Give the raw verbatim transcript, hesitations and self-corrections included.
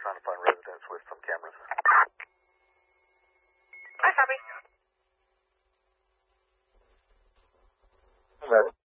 trying to find residents with some cameras. Hi, Fabi. Hello.